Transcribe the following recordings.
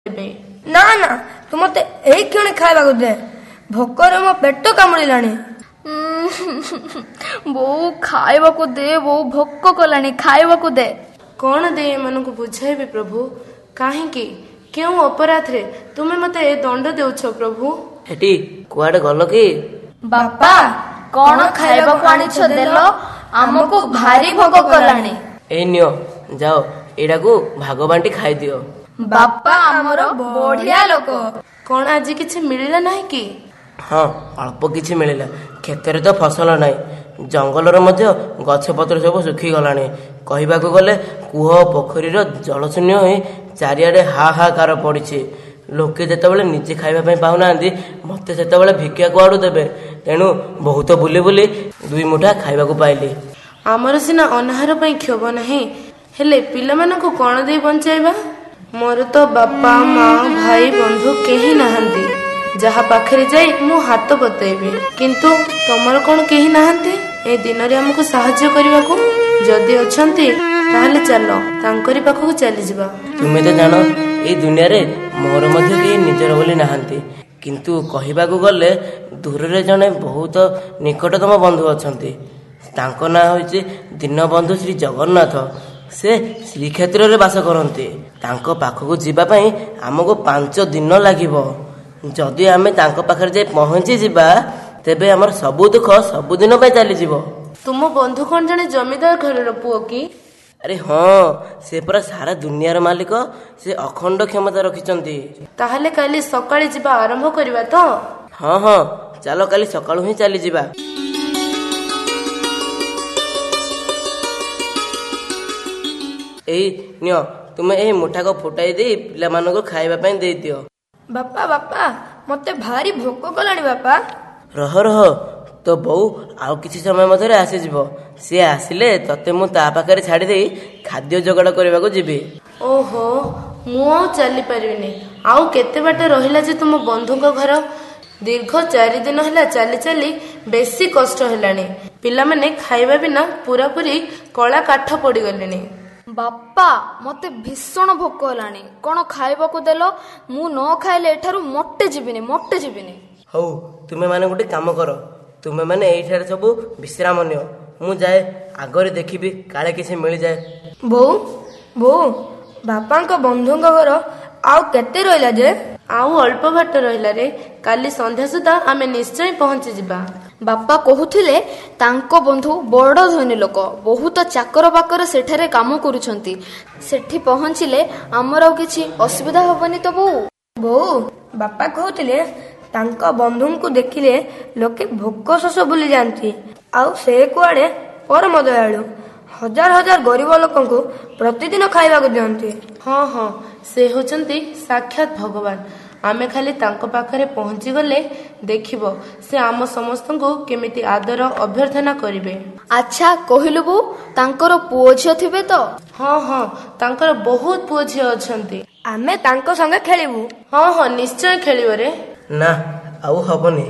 ନା ନା ତୁ ମତେ ଏଇ କ୍ଷଣି ଖାଇବାକୁ ଦେ, ଭୋକରେ ମୋ ପେଟ କାମୁଡ଼ିଲାଣି। ବୋଉ ଖାଇବାକୁ ଦେ, ବୋଉ ଭୋକ କଲାଣି, ଖାଇବାକୁ ଦେ। କଣ ଦେଇ ଏମାନଙ୍କୁ ବୁଝାଇବି ପ୍ରଭୁ? କାହିଁକି କେଉଁ ଅପରାଧରେ ତୁମେ ମତେ ଏ ଦଣ୍ଡ ଦେଉଛ ପ୍ରଭୁ? ଏଠି କୁଆଡେ ଗଲ କି? ବାପା କଣ ଖାଇବାକୁ ଆଣିଛ ଦେଲ, ଆମକୁ ଭାରି ଭୋକ କଲାଣି। ଏଇ ନିଅ, ଯାଅ ଏଇଟାକୁ ଭାଗ ବାଣ୍ଟି ଖାଇଦିଅ। ବାପା ଆମର ବଢିଆ ଲୋକ। କଣ ଆଜି କିଛି ମିଳିଲା ନାହିଁ କି? ହଁ, ଅଳ୍ପ କିଛି ମିଳିଲା। କ୍ଷେତରେ ତ ଫସଲ ନାହିଁ, ଜଙ୍ଗଲର ମଧ୍ୟ ଗଛପତ୍ର ସବୁ ଶୁଖିଗଲାଣି। କହିବାକୁ ଗଲେ କୂଅ ପୋଖରୀର ଜଳଶୂନ୍ୟ ହୋଇ ଚାରିଆଡେ ହାହାକାର ପଡିଛି। ଲୋକେ ଯେତେବେଳେ ନିଜେ ଖାଇବା ପାଇଁ ପାଉନାହାନ୍ତି, ମତେ ସେତେବେଳେ ଭିକ୍ଷା କୁଆଡୁ ଦେବେ? ତେଣୁ ବହୁତ ବୁଲି ବୁଲି 2 ମୁଠା ଖାଇବାକୁ ପାଇଲି। ଆମର ସିନା ଅନାହାର ପାଇଁ କ୍ଷୋଭ ନାହିଁ, ହେଲେ ପିଲାମାନଙ୍କୁ କଣ ଦେଇ ବଞ୍ଚାଇବା? ମୋର ତ ବାପା ମା ଭାଇ ବନ୍ଧୁ କେହି ନାହାନ୍ତି ଯାହା ପାଖରେ ଯାଇ ମୁଁ ହାତ ବତେଇବି। କିନ୍ତୁ ତମର କଣ କେହି ନାହାନ୍ତି ଏ ଦିନରେ ଆମକୁ ସାହାଯ୍ୟ କରିବାକୁ? ଯଦି ଅଛନ୍ତି ତାହେଲେ ଚାଲ ତାଙ୍କରି ପାଖକୁ ଚାଲିଯିବା। ତୁମେ ତ ଜାଣ ଏଇ ଦୁନିଆରେ ମୋର ମଧ୍ୟ କେହି ନିଜର ବୋଲି ନାହାନ୍ତି। କିନ୍ତୁ କହିବାକୁ ଗଲେ ଦୂରରେ ଜଣେ ବହୁତ ନିକଟତମ ବନ୍ଧୁ ଅଛନ୍ତି। ତାଙ୍କ ନାଁ ହେଉଛି ଦୀନବନ୍ଧୁ ଶ୍ରୀ ଜଗନ୍ନାଥ। ସେ ଶ୍ରୀକ୍ଷେତ୍ରରେ ବାସ କରନ୍ତି। ତାଙ୍କ ପାଖକୁ ଯିବା ପାଇଁ ଆମକୁ 5 ଦିନ ଲାଗିବ। ଯଦି ଆମେ ତାଙ୍କ ପାଖରେ ଯାଇ ପହଞ୍ଚିଯିବା, ତେବେ ଆମର ସବୁ ଦୁଃଖ ସବୁଦିନ ପାଇଁ ଚାଲିଯିବ। ତୁମ ବନ୍ଧୁ କଣ ଜଣେ ଜମିଦାର ଘରର ପୁଅ କି? ଆରେ ହଁ, ସେ ପୁରା ସାରା ଦୁନିଆର ମାଲିକ। ସେ ଅଖଣ୍ଡ କ୍ଷମତା ରଖିଛନ୍ତି। ତାହେଲେ କାଲି ସକାଳେ ଯିବା ଆରମ୍ଭ କରିବା ତ? ହଁ ହଁ, ଚାଲ କାଲି ସକାଳୁ ହିଁ ଚାଲିଯିବା। ଏଇ ନିଅ, ତୁମେ ଏହି ମୁଠାକ ଫୁଟାଇ ଦେଇ ପିଲାମାନଙ୍କୁ ଖାଇବା ପାଇଁ ଦେଇଦିଅ। ବାପା ବାପା ମତେ ଭାରି ଭୋକ କଲାଣି ବାପା। ରହ ରହ, ତୋ ବୋଉ ଆଉ କିଛି ସମୟ ମଧ୍ୟରେ ଆସିଯିବ। ସିଏ ଆସିଲେ ତତେ ମୁଁ ତା ପାଖରେ ଛାଡ଼ି ଦେଇ ଖାଦ୍ୟ ଯୋଗାଡ଼ କରିବାକୁ ଯିବି। ଓହୋ, ମୁଁ ଆଉ ଚାଲିପାରିବିନି। ଆଉ କେତେ ବାଟ ରହିଲା ଯେ ତୁମ ବନ୍ଧୁଙ୍କ ଘର? ଦୀର୍ଘ 4 ଦିନ ହେଲା ଚାଲି ଚାଲି ବେଶୀ କଷ୍ଟ ହେଲାଣି। ପିଲାମାନେ ଖାଇବା ବିନା ପୁରାପୁରି କଳା କାଠ ପଡ଼ିଗଲେଣି। ବାପା ମତେ ଭୀଷଣ ଭୋକ ହେଲାଣି, କଣ ଖାଇବାକୁ ଦେଲ? ମୁଁ ନ ଖାଇଲେ ଏଠାରୁ ମୋଟେ ଯିବିନି। ହଉ, ତୁମେ ମାନେ ଗୋଟେ କାମ କର, ତୁମେ ମାନେ ଏଇଠାରେ ସବୁ ବିଶ୍ରାମ ନିଅ। ମୁଁ ଯାଏ ଆଗରେ ଦେଖିବି କାଳେ କିଛି ମିଳିଯାଏ। ବୋଉ ବୋଉ ବାପାଙ୍କ ବନ୍ଧୁଙ୍କ ଘର ଆଉ କେତେ ରହିଲା ଯେ? ଆଉ ଅଳ୍ପ ବାଟ ରହିଲା ରେ। କାଲି ସନ୍ଧ୍ୟା ସୁଦ୍ଧା ଆମେ ନିଶ୍ଚୟ ପହଞ୍ଚିଯିବା। ବାପା କହୁଥିଲେ ତାଙ୍କ ବନ୍ଧୁ ବଡ଼ ଧନୀ ଲୋକ, ବହୁତ ଚାକର ବାକର ସେଠାରେ କାମ କରୁଛନ୍ତି। ସେଠି ପହଞ୍ଚିଲେ ଆମର ଆଉ କିଛି ଅସୁବିଧା ହବନି ତ ବୋଉ? ବୋଉ ବାପା କହୁଥିଲେ ତାଙ୍କ ବନ୍ଧୁଙ୍କୁ ଦେଖିଲେ ଲୋକେ ଭୋକ ଶୋଷ ଭୁଲି ଯାଆନ୍ତି। ଆଉ ସେ କୁଆଡେ ପରମ ଦୟାଳୁ, ହଜାର ହଜାର ଗରିବ ଲୋକଙ୍କୁ ପ୍ରତିଦିନ ଖାଇବାକୁ ଦିଅନ୍ତି। ହଁ ହଁ, ସେ ହେଉଛନ୍ତି ସାକ୍ଷାତ ଭଗବାନ। ଆମେ ଖାଲି ତାଙ୍କ ପାଖରେ ପହଞ୍ଚିଗଲେ ଦେଖିବ ସେ ଆମ ସମସ୍ତଙ୍କୁ କେମିତି ଆଦର ଅଭ୍ୟର୍ଥନା କରିବେ। ଆଚ୍ଛା କହିଲୁ ବୋଉ, ତାଙ୍କର ପୁଅ ଝିଅ ଥିବେ ତ? ହଁ ହଁ, ତାଙ୍କର ବହୁତ ପୁଅ ଝିଅ ଅଛନ୍ତି। ଆମେ ତାଙ୍କ ସଙ୍ଗେ ଖେଳିବୁ। ହଁ ହଁ, ନିଶ୍ଚୟ ଖେଳିବ ରେ। ନା, ଆଉ ହବନି।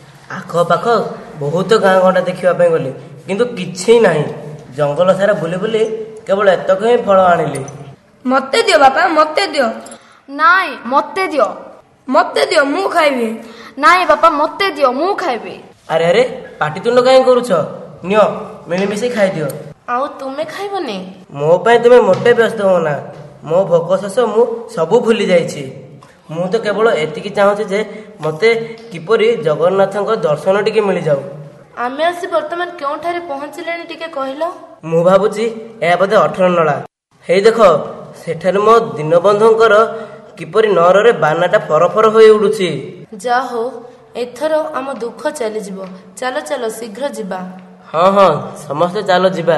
ଆଖପାଖ ବହୁତ ଗାଁ ଗଣ୍ଡା ଦେଖିବା ପାଇଁ ଗଲି, କିନ୍ତୁ କିଛି ନାହିଁ। ଜଙ୍ଗଲ ସାରା ବୁଲି ବୁଲି କେବଳ ଏତକ ହିଁ ଫଳ ଆଣିଲି। ମତେ ଦିଅ ବାପା, ମତେ ଦିଅ। ନାଇଁ ମତେ ଦିଅ। ମତେ ଦିଅ, ମୁଁ ଖାଇବି। ନାଇଁ ବାପା ମତେ ଦିଅ, ମୁଁ ଖାଇବି। ଆରେ ଆରେ, ପାଟିତୁଣ୍ଡ କାହିଁ କରୁଛ? ନିଅ, ମିଳିମିଶି ଖାଇଦିଅ। ଆଉ ତୁମେ ଖାଇବନି? ମୋ ପାଇଁ ତୁମେ ମୋଟେ ବ୍ୟସ୍ତ ହୁଅନା। ମୋ ଭୋକ ଶେଷ ମୁଁ ସବୁ ଭୁଲି ଯାଇଛି। ମୁଁ ତ କେବଳ ଏତିକି ଚାହୁଁଛି ଯେ ମତେ କିପରି ଜଗନ୍ନାଥଙ୍କ ଦର୍ଶନ ଟିକେ ମିଳିଯାଉ। ଆମେ ଆସି ବର୍ତ୍ତମାନ କେଉଁଠାରେ ପହଞ୍ଚିଲେଣି ଟିକେ କହିଲ? ମୁଁ ଭାବୁଛି ଏହା ବୋଧେ 18 ନଳା। ହେଇ ଦେଖ, ସେଠାରେ ମୋ ଦୀନବନ୍ଧୁଙ୍କର କିପରି ନଅରରେ ବାନାଟା ଫରଫର ହୋଇ ଉଡୁଛି। ଯା ହଉ, ଏଥର ଆମ ଦୁଃଖ ଚାଲିଯିବ। ଚାଲ ଚାଲ ଶୀଘ୍ର ଯିବା। ହଁ ହଁ, ସମସ୍ତେ ଚାଲ ଯିବା।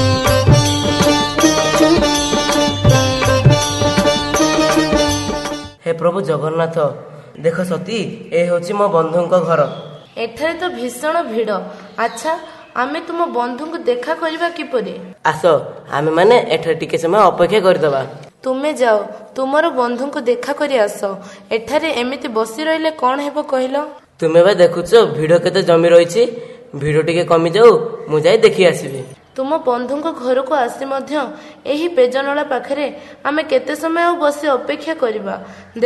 ହେ ପ୍ରଭୁ ଜଗନ୍ନାଥ, ଦେଖ ସତୀ, ଏ ହେଉଛି ମୋ ବନ୍ଧୁଙ୍କ ଘର। ଏଠାରେ ତ ଭୀଷଣ ଭିଡ଼। ଆଚ୍ଛା, ଆମେ ତୁମ ବନ୍ଧୁଙ୍କୁ ଦେଖା କରିବା କିପରି? ଆସ, ଆମେ ମାନେ ଏଠାରେ ଟିକେ ସମୟ ଅପେକ୍ଷା କରିଦେବା। ତୁମେ ଯାଅ, ତୁମର ବନ୍ଧୁଙ୍କୁ ଦେଖା କରି ଆସ। ଏଠାରେ ଏମିତି ବସି ରହିଲେ କଣ ହେବ କହିଲ? ତୁମେ ବା ଦେଖୁଛ ଭିଡ଼ କେତେ ଜମି ରହିଛି। ଭିଡ଼ ଟିକେ କମିଯାଉ, ମୁଁ ଯାଇ ଦେଖି ଆସିବି। ତୁମ ବନ୍ଧୁଙ୍କ ଘରକୁ ଆସି ମଧ୍ୟ ଏହି ପେଜନଳା ପାଖରେ ଆମେ କେତେ ସମୟ ଆଉ ବସି ଅପେକ୍ଷା କରିବା?